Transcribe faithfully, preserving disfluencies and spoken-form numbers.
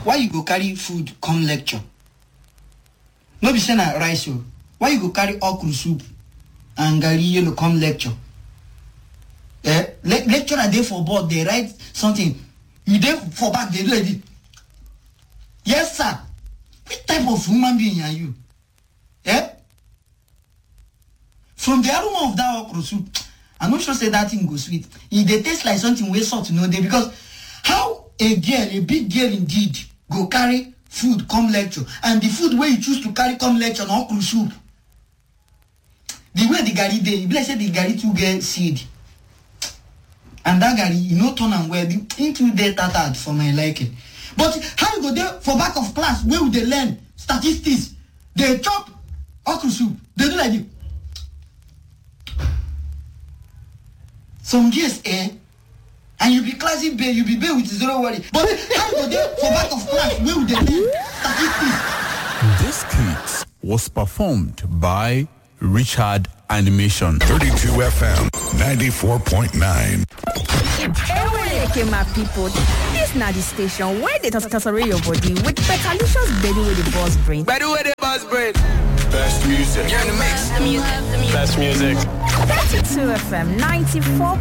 why you go carry food come lecture? No be saying na rice o. Why you go carry okra soup and garri yellow come lecture? Eh, Le- lecturer dey for board, they write something. You dey for back, they do it. Yes, sir. Which type of human being are you? Eh? From the aroma of that okra soup, I'm not sure say that thing go sweet. It they taste like something way salt, you know, they because how a girl, a big girl indeed, go carry food come lecture, and the food where you choose to carry come lecture na okra soup. The way the garri dey, you bless say the garri too get seed. And that garri, you know, turn and well, into dey tattered for my liking. But how you go there for back of class where would they learn statistics? They chop okra soup. They do like this. Some years, eh? And you be classy bay, you be bay with zero worry. But how you go there for back of class where would they learn statistics? This skit was performed by Richard Animation. thirty-two F M, ninety-four point nine. Hey, my people, this na the station where they tolerate your body with Betalicious baby with the boss brain. Better with the boss brain. Best music. You're in the mix. Music. Best music. thirty-two F M ninety-four